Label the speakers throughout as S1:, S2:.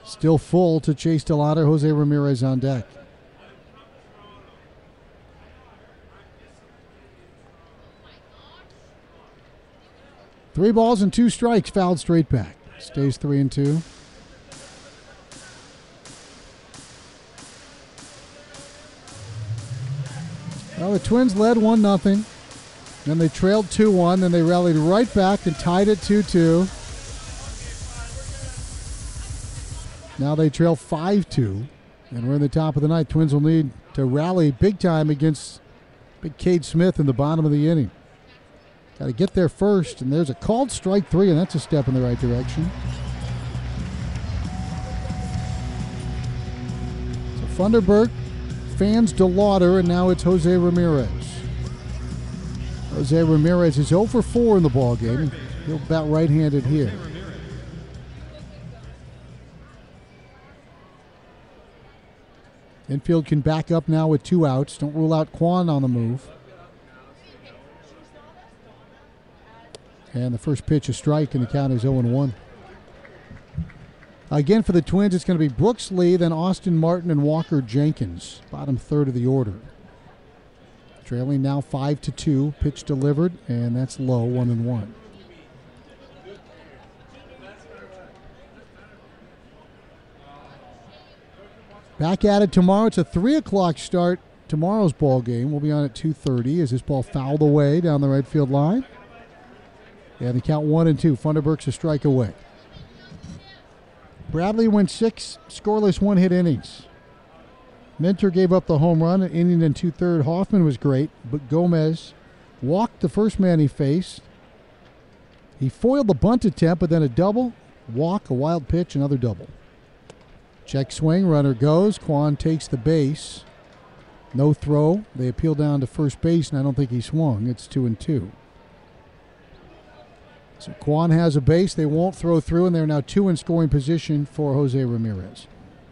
S1: Still full to chase Delauder. Jose Ramirez on deck. Three balls and two strikes, fouled straight back. Stays 3-2. Well, the Twins led 1-0. Then they trailed 2-1. Then they rallied right back and tied it 2-2. Now they trail 5-2. And we're in the top of the ninth. Twins will need to rally big time against big Cade Smith in the bottom of the inning. Got to get there first, and there's a called strike 3, and that's a step in the right direction. So Funderburk fans Delauder, and now it's Jose Ramirez. Jose Ramirez is 0 for 4 in the ballgame. He'll bat right-handed here. Infield can back up now with 2 outs. Don't rule out Kwan on the move. And the first pitch, a strike, and the count is 0-1. Again, for the Twins, it's going to be Brooks Lee, then Austin Martin and Walker Jenkins, bottom third of the order. Trailing now 5-2, pitch delivered, and that's low, 1-1. Back at it tomorrow. It's a 3 o'clock start. Tomorrow's ball game. We'll be on at 2:30 as this ball fouled away down the right field line. And the count 1-2. Funderburk's a strike away. Bradley went 6 scoreless one-hit innings. Minter gave up the home run, an inning and 2/3. Hoffman was great, but Gomez walked the first man he faced. He foiled the bunt attempt, but then a double, walk, a wild pitch, another double. Check swing, runner goes. Kwan takes the base. No throw. They appeal down to first base, and I don't think he swung. It's 2-2. So Kwan has a base. They won't throw through, and they're now 2 in scoring position for Jose Ramirez.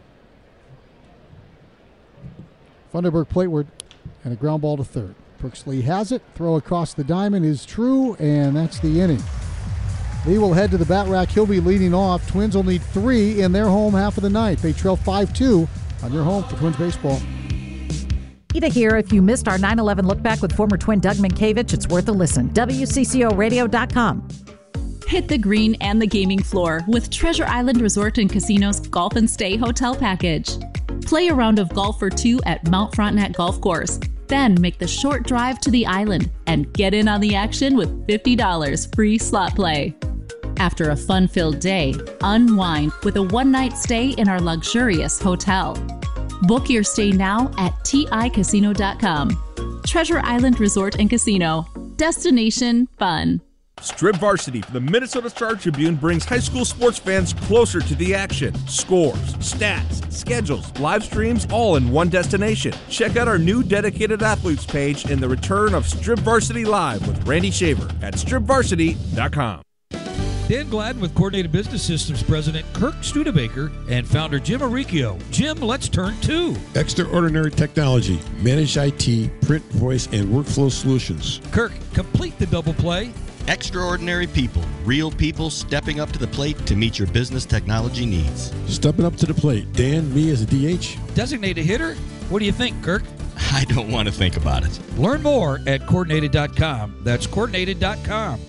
S1: Funderburk plateward, and a ground ball to third. Brooks Lee has it. Throw across the diamond is true, and that's the inning. Lee will head to the bat rack. He'll be leading off. Twins will need 3 in their home half of the ninth. They trail 5-2 on your home for Twins baseball.
S2: Ida here. If you missed our 9/11 look back with former Twin Doug Minkiewicz, it's worth a listen. WCCOradio.com.
S3: Hit the green and the gaming floor with Treasure Island Resort and Casino's Golf and Stay Hotel Package. Play a round of golf for 2 at Mount Frontenac Golf Course. Then make the short drive to the island and get in on the action with $50 free slot play. After a fun-filled day, unwind with a one-night stay in our luxurious hotel. Book your stay now at TICasino.com. Treasure Island Resort and Casino. Destination fun.
S4: Strip Varsity for the Minnesota Star Tribune brings high school sports fans closer to the action. Scores, stats, schedules, live streams, all in one destination. Check out our new dedicated athletes page and the return of Strip Varsity Live with Randy Shaver at stripvarsity.com.
S5: Dan Gladden with Coordinated Business Systems President Kirk Studebaker and founder Jim Arricchio. Jim, let's turn to
S6: Extraordinary Technology, Managed IT, Print, Voice, and Workflow Solutions.
S5: Kirk, complete the double play.
S7: Extraordinary people, real people stepping up to the plate to meet your business technology needs.
S6: Stepping up to the plate. Dan, me as a DH.
S5: Designated hitter? What do you think, Kirk?
S7: I don't want to think about it.
S5: Learn more at Coordinated.com. That's Coordinated.com.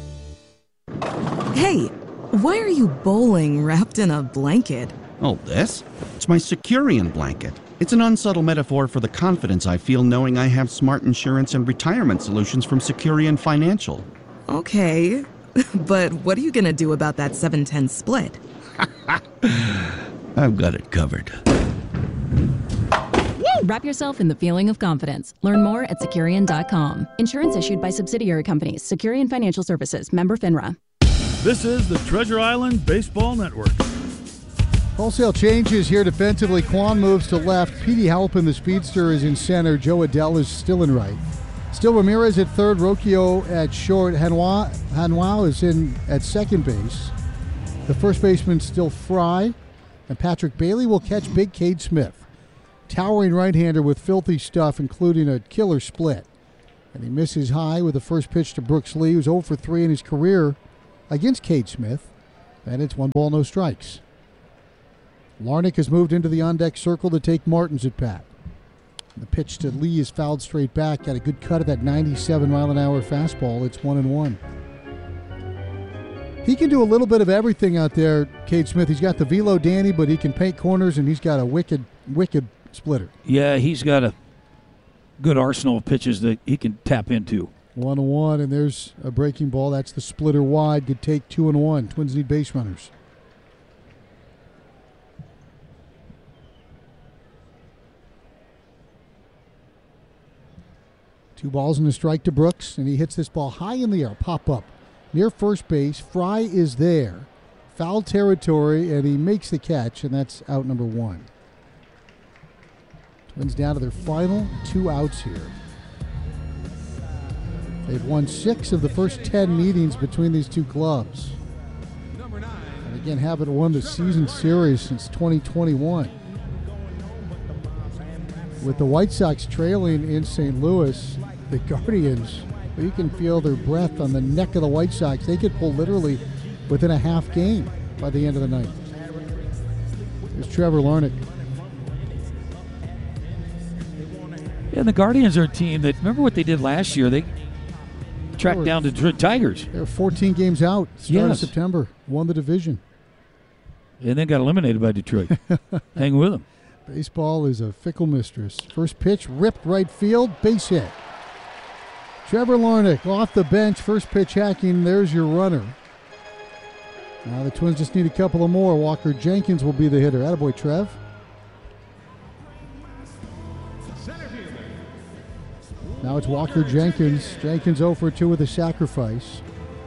S8: Hey, why are you bowling wrapped in a blanket?
S9: Oh, this? It's my Securian blanket. It's an unsubtle metaphor for the confidence I feel knowing I have smart insurance and retirement solutions from Securian Financial.
S8: Okay, but what are you going to do about that 7-10 split?
S9: I've got it covered.
S10: Wrap yourself in the feeling of confidence. Learn more at Securian.com. Insurance issued by subsidiary companies. Securian Financial Services. Member FINRA.
S11: This is the Treasure Island Baseball Network.
S1: Wholesale changes here defensively. Kwan moves to left. Petey Halpin, the speedster, is in center. Joe Adell is still in right. Still Ramirez at third. Rocchio at short. Hanwao is in at second base. The first baseman still Fry. And Patrick Bailey will catch big Cade Smith. Towering right-hander with filthy stuff, including a killer split. And he misses high with the first pitch to Brooks Lee, who's 0 for 3 in his career against Cade Smith. And it's 1 ball, no strikes. Larnach has moved into the on-deck circle to take Martins at bat. The pitch to Lee is fouled straight back. Got a good cut of that 97-mile-an-hour fastball. It's 1-1. He can do a little bit of everything out there, Cade Smith. He's got the velo Danny, but he can paint corners, and he's got a wicked splitter.
S5: Yeah, he's got a good arsenal of pitches that he can tap into.
S1: 1-1, and there's a breaking ball. That's the splitter wide. Good take, 2-1. Twins need base runners. Two balls and a strike to Brooks, and he hits this ball high in the air, pop up. Near first base, Fry is there. Foul territory, and he makes the catch, and that's out number 1. Twins down to their final 2 outs here. They've won 6 of the first 10 meetings between these two clubs. And again, haven't won the season series since 2021. With the White Sox trailing in St. Louis, the Guardians, you can feel their breath on the neck of the White Sox. They could pull literally within a half game by the end of the night. There's Trevor Larnach.
S5: Yeah, the Guardians are a team that, remember what they did last year? They tracked down the Detroit Tigers.
S1: They were 14 games out, start of September, won the division.
S5: And then got eliminated by Detroit. Hang with them.
S1: Baseball is a fickle mistress. First pitch, ripped right field, base hit. Trevor Larnach off the bench, first pitch hacking, there's your runner. Now the Twins just need a couple of more. Walker Jenkins will be the hitter. Attaboy, Trev. Now it's Walker Jenkins. Jenkins 0 for 2 with a sacrifice.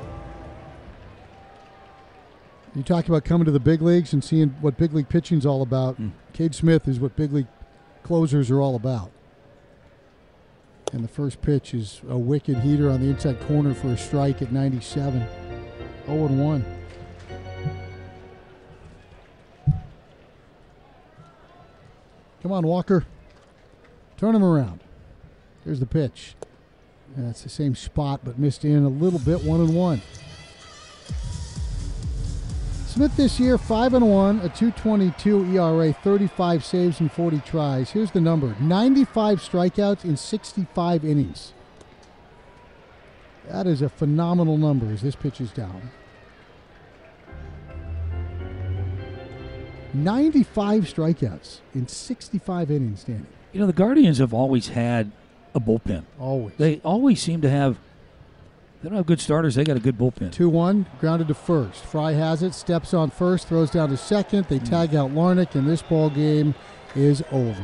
S1: You talk about coming to the big leagues and seeing what big league pitching's all about. Cade Smith is what big league closers are all about. And the first pitch is a wicked heater on the inside corner for a strike at 97. 0-1. Come on, Walker. Turn him around. There's the pitch. That's the same spot, but missed in a little bit. 1-1. Smith this year, 5-1, a 2.22 ERA, 35 saves and 40 tries. Here's the number: 95 strikeouts in 65 innings. That is a phenomenal number as this pitch is down. 95 strikeouts in 65 innings, Danny.
S5: You know, the Guardians have always had a bullpen.
S1: Always.
S5: They always seem to have. They don't have good starters. They got a good bullpen.
S1: 2-1, grounded to first. Fry has it, steps on first, throws down to second. They tag out Larnach, and this ball game is over.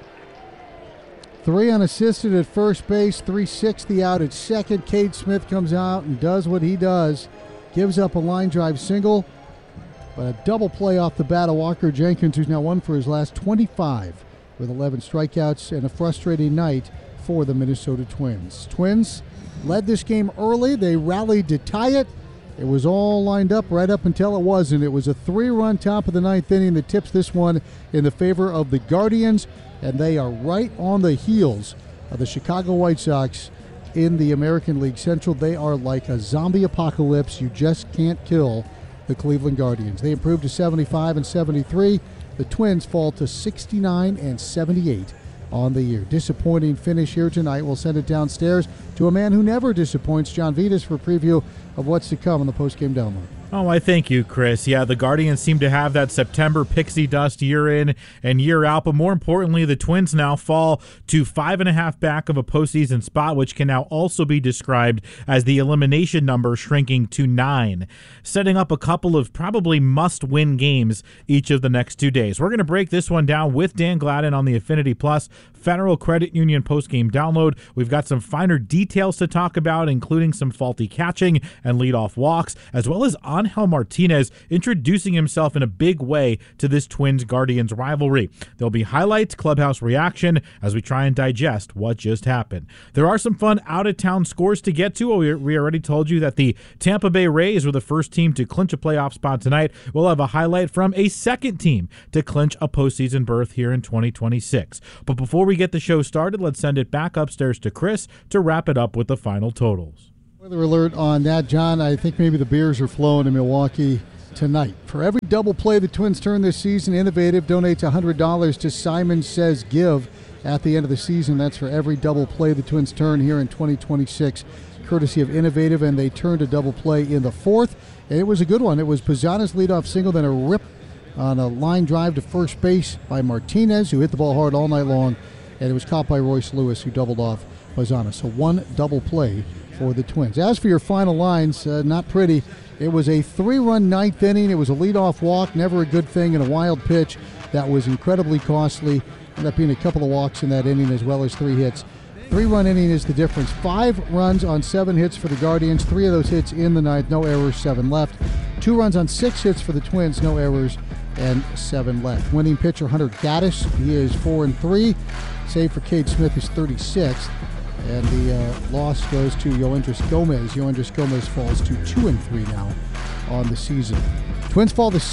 S1: 3 unassisted at first base, 360 out at second. Cade Smith comes out and does what he does. Gives up a line drive single, but a double play off the bat of Walker Jenkins, who's now 1 for his last 25 with 11 strikeouts, and a frustrating night for the Minnesota Twins. Twins led this game early. They rallied to tie it. It was all lined up right up until it wasn't. It was a 3-run top of the 9th inning that tips this one in the favor of the Guardians, and they are right on the heels of the Chicago White Sox in the American League Central. They are like a zombie apocalypse. You just can't kill the Cleveland Guardians. They improved to 75 and 73. The Twins fall to 69 and 78 on the year. Disappointing finish here tonight. We'll send it downstairs to a man who never disappoints, John Vitas, for a preview of what's to come on the postgame download.
S12: Oh, I thank you, Chris. Yeah, the Guardians seem to have that September pixie dust year in and year out, but more importantly, the Twins now fall to 5.5 back of a postseason spot, which can now also be described as the elimination number shrinking to 9, setting up a couple of probably must-win games each of the next 2 days. We're going to break this one down with Dan Gladden on the Affinity Plus Federal Credit Union postgame download. We've got some finer details to talk about, including some faulty catching and leadoff walks, as well as Angel Martinez introducing himself in a big way to this Twins-Guardians rivalry. There'll be highlights, clubhouse reaction, as we try and digest what just happened. There are some fun out-of-town scores to get to. We already told you that the Tampa Bay Rays were the first team to clinch a playoff spot tonight. We'll have a highlight from a second team to clinch a postseason berth here in 2026. But before we get the show started, let's send it back upstairs to Chris to wrap it up with the final totals.
S1: Weather alert on that, John. I think maybe the beers are flowing in Milwaukee. tonight. For every double play the Twins turn this season, Innovative donates $100 to Simon Says Give at the end of the season. That's for every double play the Twins turn here in 2026, courtesy of Innovative, and they turned a double play in the fourth, and it was a good one. It was Pizzana's leadoff single, then a rip on a line drive to first base by Martinez, who hit the ball hard all night long, and it was caught by Royce Lewis, who doubled off Pizzana. So one double play for the Twins. As for your final lines, not pretty. It was a 3-run ninth inning. It was a leadoff walk, never a good thing, and a wild pitch that was incredibly costly. Ended up being a couple of walks in that inning as well as 3 hits. 3-run inning is the difference. 5 runs on 7 hits for the Guardians. 3 of those hits in the ninth. No errors, 7 left. 2 runs on 6 hits for the Twins. No errors and 7 left. Winning pitcher Hunter Gaddis. He is 4-3. Save for Cade Smith is 36th. And the loss goes to Yoendris Gomez. Yoendris Gomez falls to 2-3 now on the season. Twins fall to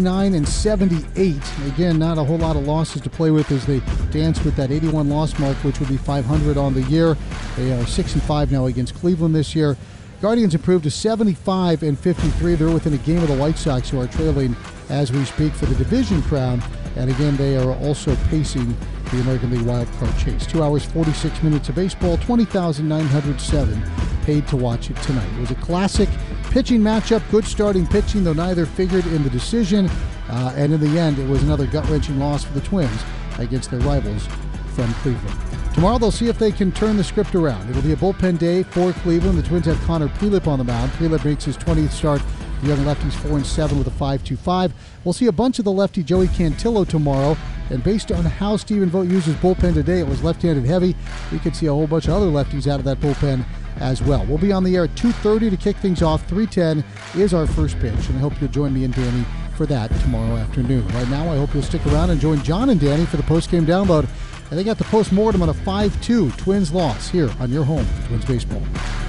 S1: 69-78. Again, not a whole lot of losses to play with as they dance with that 81 loss mark, which would be 500 on the year. They are 6-5 now against Cleveland this year. Guardians improved to 75-53. They're within a game of the White Sox, who are trailing as we speak for the division crown. And again, they are also pacing the American League Wild Card chase. 2 hours, 46 minutes of baseball, 20,907 paid to watch it tonight. It was a classic pitching matchup, good starting pitching, though neither figured in the decision. And in the end, it was another gut-wrenching loss for the Twins against their rivals from Cleveland. Tomorrow, they'll see if they can turn the script around. It'll be a bullpen day for Cleveland. The Twins have Connor Prielipp on the mound. Prielipp makes his 20th start. The young lefty's 4-7 with a 5.25. We'll see a bunch of the lefty Joey Cantillo tomorrow. And based on how Stephen Vogt used his bullpen today, it was left-handed heavy. We could see a whole bunch of other lefties out of that bullpen as well. We'll be on the air at 2:30 to kick things off. 3:10 is our first pitch, and I hope you'll join me and Danny for that tomorrow afternoon. Right now, I hope you'll stick around and join John and Danny for the post-game download. And they got the post-mortem on a 5-2 Twins loss here on your home for Twins Baseball.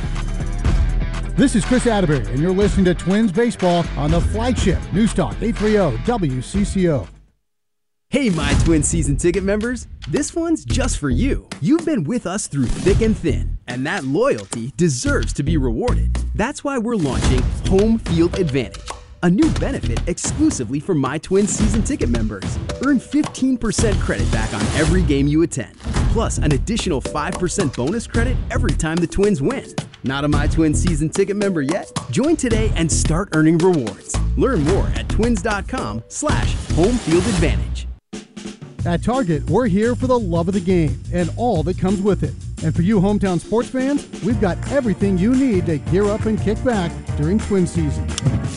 S1: This is Chris Atterbury, and you're listening to Twins Baseball on the flagship News Talk 830 WCCO.
S13: Hey, My Twins season ticket members. This one's just for you. You've been with us through thick and thin, and that loyalty deserves to be rewarded. That's why we're launching Home Field Advantage, a new benefit exclusively for My Twins season ticket members. Earn 15% credit back on every game you attend, plus an additional 5% bonus credit every time the Twins win. Not a My Twins season ticket member yet? Join today and start earning rewards. Learn more at twins.com/homefieldadvantage.
S1: At Target, we're here for the love of the game and all that comes with it. And for you hometown sports fans, we've got everything you need to gear up and kick back during Twin season.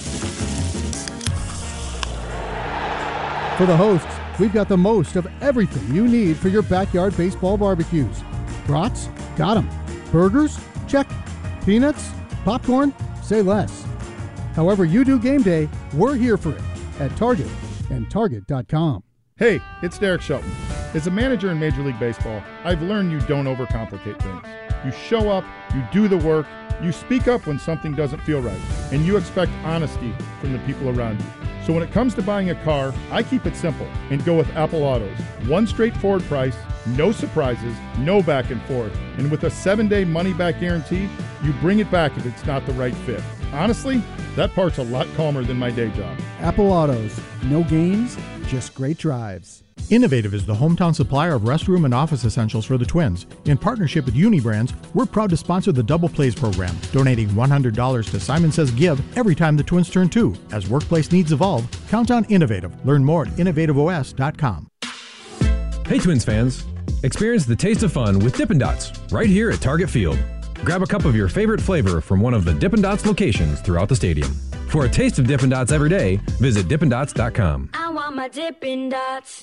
S1: For the hosts, we've got the most of everything you need for your backyard baseball barbecues. Brats? Got 'em. Burgers? Check. Peanuts? Popcorn? Say less. However you do game day, we're here for it at Target and Target.com.
S14: Hey, it's Derek Shelton. As a manager in Major League Baseball, I've learned you don't overcomplicate things. You show up, you do the work, you speak up when something doesn't feel right, and you expect honesty from the people around you. So when it comes to buying a car, I keep it simple and go with Apple Autos. One straightforward price, no surprises, no back and forth. And with a 7-day money-back guarantee, you bring it back if it's not the right fit. Honestly, that part's a lot calmer than my day job.
S15: Apple Autos. No games, just great drives.
S16: Innovative is the hometown supplier of restroom and office essentials for the Twins. In partnership with Unibrands, we're proud to sponsor the Double Plays program, donating $100 to Simon Says Give every time the Twins turn 2. As workplace needs evolve, count on Innovative. Learn more at innovativeos.com.
S17: Hey Twins fans, experience the taste of fun with Dippin' Dots right here at Target Field. Grab a cup of your favorite flavor from one of the Dippin' Dots locations throughout the stadium. For a taste of Dippin' Dots every day, visit dippindots.com.
S18: I want my Dippin' Dots.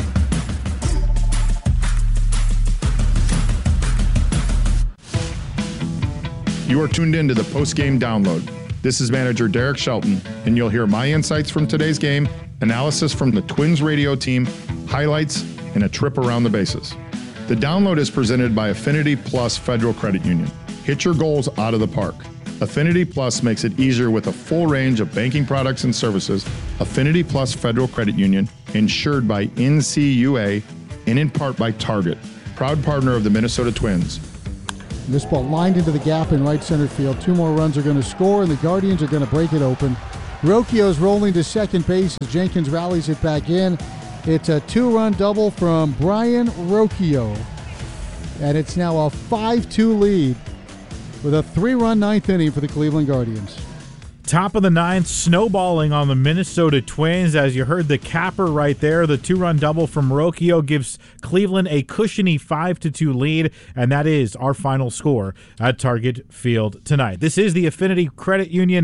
S14: You are tuned in to the post-game download. This is manager Derek Shelton, and you'll hear my insights from today's game, analysis from the Twins radio team, highlights, and a trip around the bases. The download is presented by Affinity Plus Federal Credit Union. Hit your goals out of the park. Affinity Plus makes it easier with a full range of banking products and services. Affinity Plus Federal Credit Union, insured by NCUA and in part by Target, proud partner of the Minnesota Twins.
S1: This ball lined into the gap in right center field. 2 more runs are going to score, and the Guardians are going to break it open. Rocchio's rolling to second base as Jenkins rallies it back in. It's a 2-run double from Brian Rocchio. And it's now a 5-2 lead with a 3-run ninth inning for the Cleveland Guardians.
S12: Top of the ninth, snowballing on the Minnesota Twins. As you heard the capper right there, the 2-run double from Rocchio gives Cleveland a cushiony 5-2 lead, and that is our final score at Target Field tonight. This is the Affinity Credit Union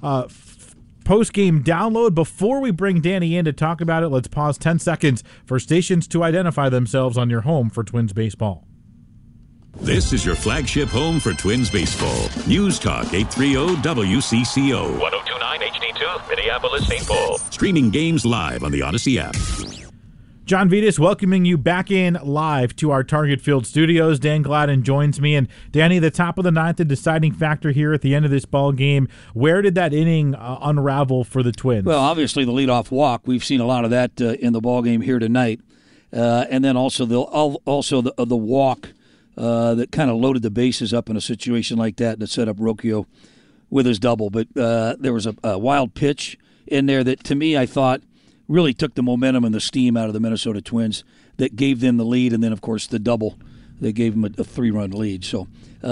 S12: post-game download. Before we bring Danny in to talk about it, let's pause 10 seconds for stations to identify themselves on your home for Twins baseball.
S19: This is your flagship home for Twins baseball. News Talk 830 WCCO.
S20: 1029 HD2, Minneapolis, St. Paul.
S19: Streaming games live on the Odyssey app.
S12: John Vitas welcoming you back in live to our Target Field studios. Dan Gladden joins me. And Danny, the top of the ninth, the deciding factor here at the end of this ball game. Where did that inning unravel for the Twins?
S5: Well, obviously the leadoff walk. We've seen a lot of that in the ball game here tonight. And then also the walk that kind of loaded the bases up in a situation like that set up Rocchio with his double. But there was a wild pitch in there that, to me, I thought really took the momentum and the steam out of the Minnesota Twins that gave them the lead. And then, of course, the double that gave them a 3-run lead. So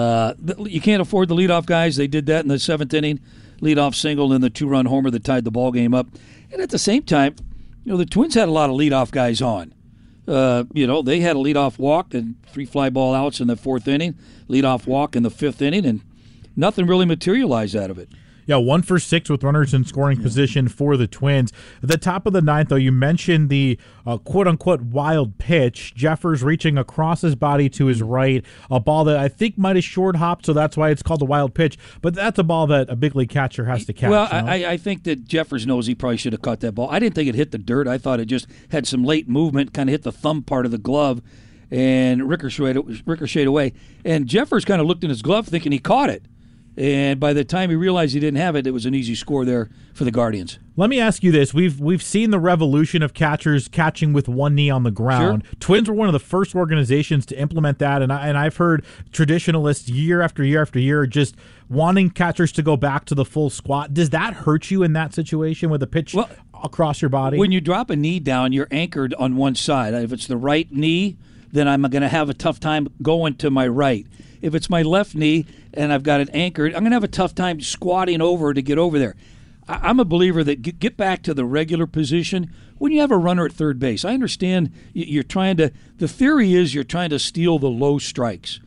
S5: you can't afford the leadoff guys. They did that in the 7th inning, leadoff single and the 2-run homer that tied the ball game up. And at the same time, the Twins had a lot of leadoff guys on. They had a leadoff walk and 3 fly ball outs in the 4th inning, leadoff walk in the 5th inning, and nothing really materialized out of it.
S12: Yeah, 1 for 6 with runners in scoring position for the Twins. At the top of the ninth, though, you mentioned the quote-unquote wild pitch. Jeffers reaching across his body to his right, a ball that I think might have short-hopped, so that's why it's called a wild pitch. But that's a ball that a big league catcher has to catch.
S5: Well, I think that Jeffers knows he probably should have caught that ball. I didn't think it hit the dirt. I thought it just had some late movement, kind of hit the thumb part of the glove, and ricocheted away. And Jeffers kind of looked in his glove thinking he caught it. And by the time he realized he didn't have it, it was an easy score there for the Guardians.
S12: Let me ask you this. We've seen the revolution of catchers catching with one knee on the ground.
S5: Sure.
S12: Twins were one of the first organizations to implement that, and I've heard traditionalists year after year after year just wanting catchers to go back to the full squat. Does that hurt you in that situation with a pitch across your body?
S5: When you drop a knee down, you're anchored on one side. If it's the right knee, then I'm going to have a tough time going to my right. If it's my left knee and I've got it anchored, I'm going to have a tough time squatting over to get over there. I'm a believer that get back to the regular position when you have a runner at third base. I understand you're trying to – the theory is you're trying to steal the low strikes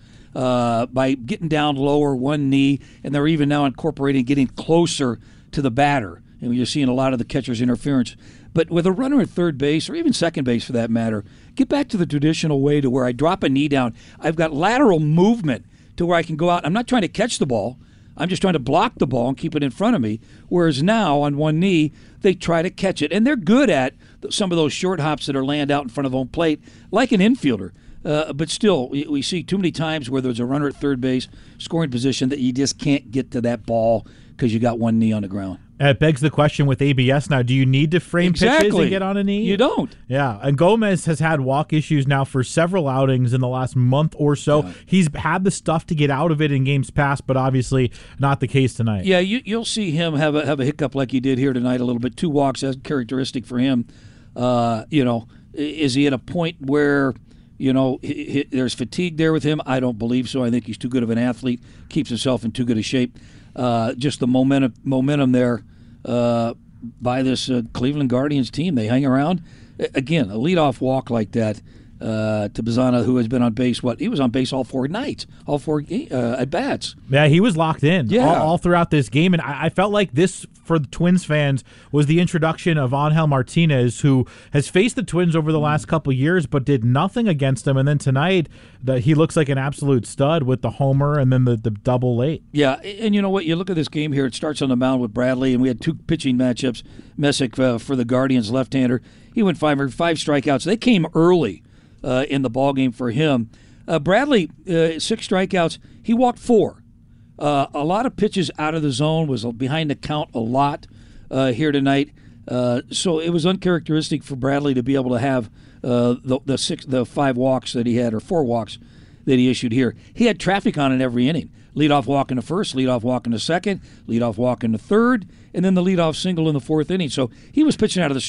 S5: by getting down lower, one knee, and they're even now incorporating getting closer to the batter. And you're seeing a lot of the catcher's interference. But with a runner at third base, or even second base for that matter, get back to the traditional way to where I drop a knee down. I've got lateral movement to where I can go out. I'm not trying to catch the ball. I'm just trying to block the ball and keep it in front of me. Whereas now, on one knee, they try to catch it. And they're good at some of those short hops that are land out in front of home plate, like an infielder. But still, we see too many times where there's a runner at third base, scoring position, that you just can't get to that ball because you got one knee on the ground.
S12: It begs the question with ABS now, do you need to frame pitches and get on a knee?
S5: You don't.
S12: Yeah, and Gomez has had walk issues now for several outings in the last month or so. Yeah. He's had the stuff to get out of it in games past, but obviously not the case tonight.
S5: Yeah, you'll see him have a hiccup like he did here tonight a little bit. 2 walks, that's characteristic for him. Is he at a point where there's fatigue there with him? I don't believe so. I think he's too good of an athlete, keeps himself in too good a shape. Just the momentum there by this Cleveland Guardians team. They hang around. Again, a leadoff walk like that to Bazzana, who has been on base. He was on base all 4 nights, all 4 at-bats.
S12: Yeah, he was locked in all throughout this game. And I felt like this, for the Twins fans, was the introduction of Angel Martinez, who has faced the Twins over the last couple years but did nothing against them. And then tonight, he looks like an absolute stud with the homer and then the double late.
S5: Yeah, and you know what? You look at this game here. It starts on the mound with Bradley, and we had 2 pitching matchups. Messick for the Guardians, left-hander. He went 5 strikeouts. They came early in the ball game for him. Bradley, 6 strikeouts. He walked 4. A lot of pitches out of the zone, was behind the count a lot here tonight. So it was uncharacteristic for Bradley to be able to have the 5 walks that he had, or 4 walks that he issued here. He had traffic on in every inning. Leadoff walk in the first, leadoff walk in the second, leadoff walk in the third, and then the leadoff single in the fourth inning. So he was pitching out of the